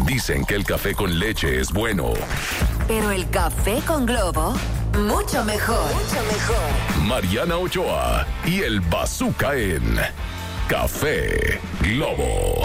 Dicen que el café con leche es bueno. Pero el café con Globo, mucho mejor. Mucho mejor. Mariana Ochoa y el Bazooka en Café Globo.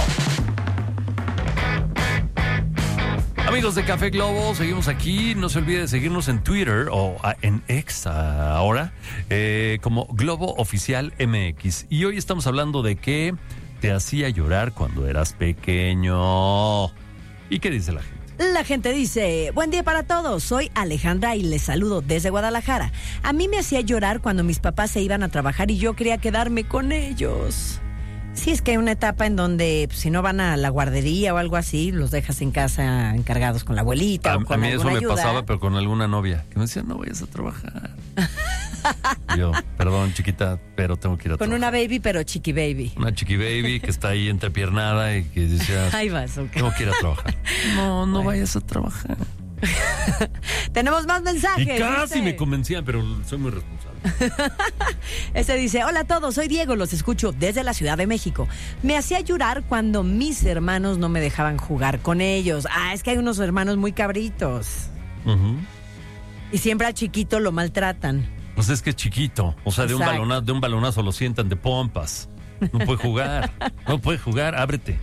Amigos de Café Globo, seguimos aquí. No se olvide de seguirnos en Twitter o en X ahora, como Globo Oficial MX. Y hoy estamos hablando de qué te hacía llorar cuando eras pequeño. ¿Y qué dice la gente? La gente dice, buen día para todos, soy Alejandra y les saludo desde Guadalajara. A mí me hacía llorar cuando mis papás se iban a trabajar y yo quería quedarme con ellos. Sí, es que hay una etapa en donde si no van a la guardería o algo así, los dejas en casa encargados con la abuelita o con a mí eso me ayuda. pasaba, pero con alguna novia, que me decía, no vayas a trabajar. Yo, perdón, chiquita, pero tengo que ir a trabajar. Con una baby, pero chiqui baby. Una chiqui baby que está ahí entrepiernada y que decía, ahí vas, ok. Tengo que ir a trabajar. No vayas a trabajar. Tenemos más mensajes. Y casi dice. me convencían, pero soy muy responsable. Ese dice, hola a todos, soy Diego, los escucho desde la Ciudad de México. Me hacía llorar cuando mis hermanos no me dejaban jugar con ellos. Es que hay unos hermanos muy cabritos. Uh-huh. Y siempre al chiquito lo maltratan. Pues es que es chiquito. O sea, de un balonazo lo sientan de pompas. No puede jugar. No puede jugar. Ábrete.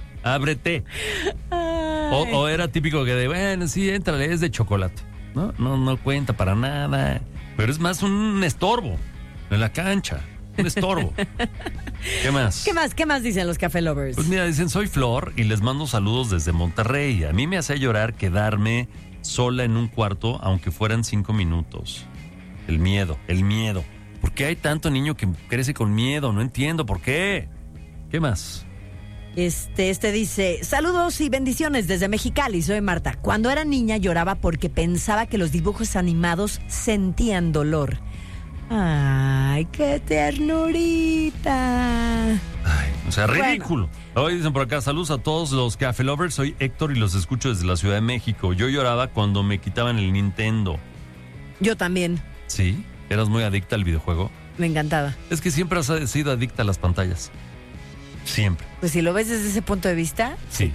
O era típico que de, bueno, sí, éntrale, es de chocolate. No cuenta para nada. Pero es más un estorbo en la cancha. Un estorbo. ¿Qué más? ¿Qué más dicen los Café Lovers? Pues mira, dicen, soy Flor y les mando saludos desde Monterrey. A mí me hacía llorar quedarme sola en un cuarto, aunque fueran 5 minutos. El miedo. ¿Por qué hay tanto niño que crece con miedo? No entiendo por qué. ¿Qué más? Este dice, saludos y bendiciones desde Mexicali, soy Marta. Cuando era niña lloraba porque pensaba que los dibujos animados sentían dolor. ¡Ay, qué ternurita! Ay, o sea, ridículo. Hoy dicen por acá, saludos a todos los Café Lovers, soy Héctor y los escucho desde la Ciudad de México. Yo lloraba cuando me quitaban el Nintendo. Yo también. ¿Sí? ¿Eras muy adicta al videojuego? Me encantaba. Es que siempre has sido adicta a las pantallas. Siempre. Pues si lo ves desde ese punto de vista. Sí.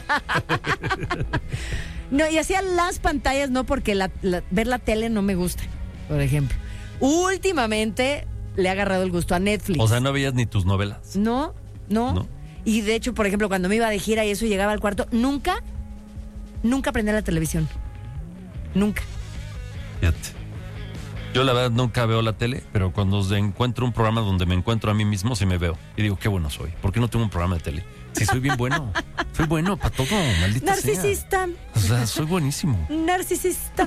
No, y hacía las pantallas no porque ver la tele no me gusta, por ejemplo. Últimamente le ha agarrado el gusto a Netflix. O sea, ¿no veías ni tus novelas? No. Y de hecho, por ejemplo, cuando me iba de gira y eso llegaba al cuarto, nunca prendía la televisión. Nunca. Fíjate. Yo la verdad nunca veo la tele, pero cuando encuentro un programa donde me encuentro a mí mismo, sí me veo. Y digo, qué bueno soy. ¿Por qué no tengo un programa de tele? Sí, soy bien bueno. Soy bueno para todo, maldita Narcisista. sea. O sea, soy buenísimo. Narcisista.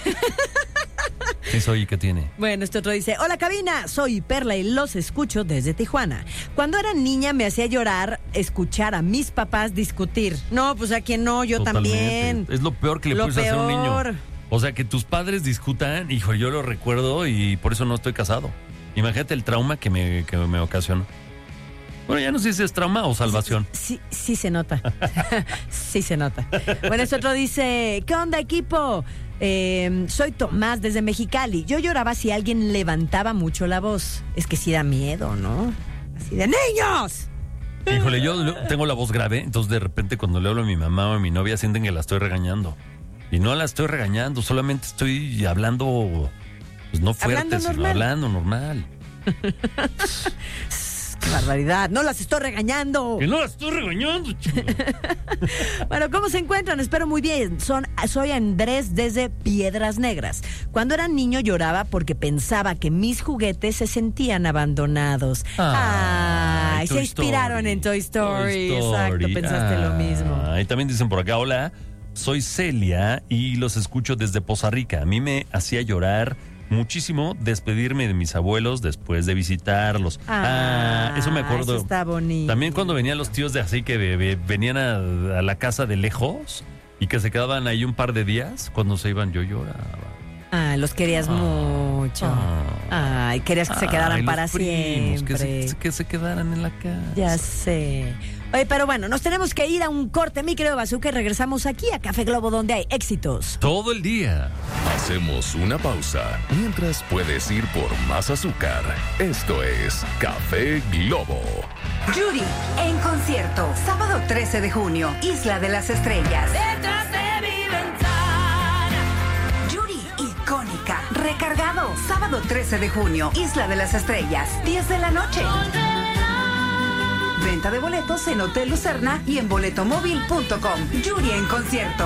Sí soy, ¿y qué tiene? Bueno, este otro dice, hola cabina, soy Perla y los escucho desde Tijuana. Cuando era niña me hacía llorar escuchar a mis papás discutir. No, pues a quien no, yo Totalmente. También. Es lo peor que le puedes hacer a un niño. O sea, que tus padres discutan, hijo, yo lo recuerdo y por eso no estoy casado. Imagínate el trauma que me ocasionó. Bueno, ya no sé si es trauma o salvación. Sí se nota. Sí se nota. Bueno, este otro dice, ¿qué onda, equipo? Soy Tomás desde Mexicali. Yo lloraba si alguien levantaba mucho la voz. Es que sí da miedo, ¿no? Así de ¡niños! Híjole, yo tengo la voz grave, entonces de repente cuando le hablo a mi mamá o a mi novia sienten que la estoy regañando. Y no la estoy regañando, solamente estoy hablando, pues no fuerte, sino hablando normal. ¡Qué barbaridad! ¡No las estoy regañando! ¡Que no las estoy regañando, chico! Bueno, ¿cómo se encuentran? Espero muy bien. Soy Andrés desde Piedras Negras. Cuando era niño lloraba porque pensaba que mis juguetes se sentían abandonados. ¡Ay! Se inspiraron en Toy Story. Exacto, pensaste lo mismo. Y también dicen por acá, hola, soy Celia y los escucho desde Poza Rica. A mí me hacía llorar muchísimo despedirme de mis abuelos después de visitarlos. Eso me acuerdo. Eso está bonito. También cuando venían los tíos de así que venían a la casa de lejos y que se quedaban ahí un par de días, cuando se iban yo lloraba. Ah, los querías mucho. Ay, querías que se quedaran Ay, para los primos, siempre. que se quedaran en la casa. Ya sé. Oye, pero bueno, nos tenemos que ir a un corte, mi querido Bazooka, y regresamos aquí a Café Globo, donde hay éxitos. Todo el día. Hacemos una pausa mientras puedes ir por más azúcar. Esto es Café Globo. Yuri, en concierto, sábado 13 de junio, Isla de las Estrellas. Detrás de mi ventana. Yuri, icónica, recargado, sábado 13 de junio, Isla de las Estrellas, 10 de la noche. Venta de boletos en Hotel Lucerna y en boletomóvil.com. Yuri en concierto.